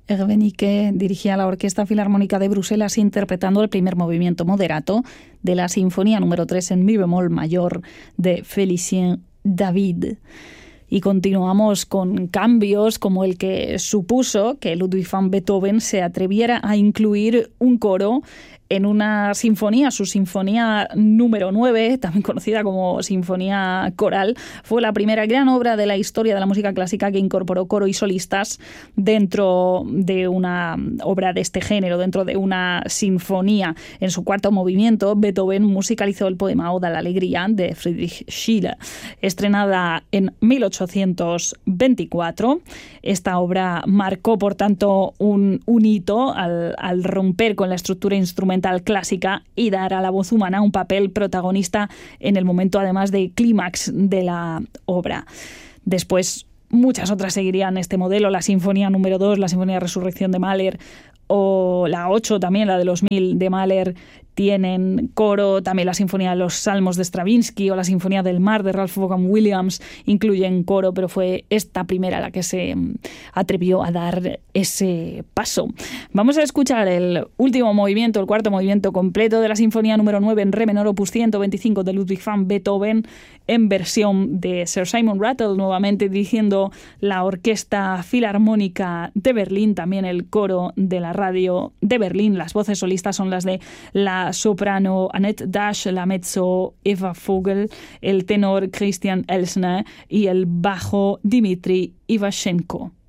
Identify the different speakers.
Speaker 1: Erbenike dirigía la Orquesta Filarmónica de Bruselas interpretando el primer movimiento moderato de la Sinfonía número 3 en mi bemol mayor de Félicien David. Y continuamos con cambios como el que supuso que Ludwig van Beethoven se atreviera a incluir un coro en una sinfonía. Su sinfonía número 9, también conocida como Sinfonía Coral, fue la primera gran obra de la historia de la música clásica que incorporó coro y solistas dentro de una obra de este género, dentro de una sinfonía. En su cuarto movimiento, Beethoven musicalizó el poema Oda a la Alegría de Friedrich Schiller, estrenada en 1824. Esta obra marcó, por tanto, un hito al romper con la estructura instrumental clásica y dar a la voz humana un papel protagonista en el momento, además, de clímax de la obra. Después, muchas otras seguirían este modelo, la Sinfonía número 2, la Sinfonía de Resurrección de Mahler, o la 8 también, la de los 1000 de Mahler, tienen coro. También la Sinfonía de los Salmos de Stravinsky o la Sinfonía del Mar de Ralph Vaughan Williams incluyen coro, pero fue esta primera la que se atrevió a dar ese paso. Vamos a escuchar el último movimiento, el cuarto movimiento completo de la Sinfonía número 9 en re menor opus 125 de Ludwig van Beethoven, en versión de Sir Simon Rattle, nuevamente dirigiendo la Orquesta Filarmónica de Berlín, también el coro de la radio de Berlín. Las voces solistas son las de la soprano Annette Dash, la mezzo Eva Vogel, el tenor Christian Elsner y el bajo Dmitri Ivashenko.